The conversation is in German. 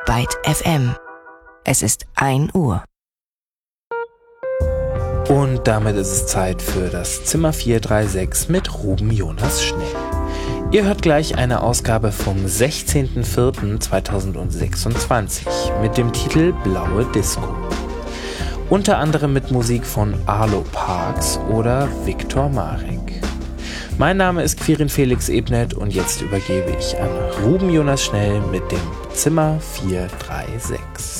Byte FM. Es ist 1 Uhr. Und damit ist es Zeit für das Zimmer 436 mit Ruben Jonas Schnell. Ihr hört gleich eine Ausgabe vom 16.04.2026 mit dem Titel Blaue Disco. Unter anderem mit Musik von Arlo Parks oder Viktor Marek. Mein Name ist Quirin Felix Ebnet und jetzt übergebe ich an Ruben Jonas Schnell mit dem Zimmer 436.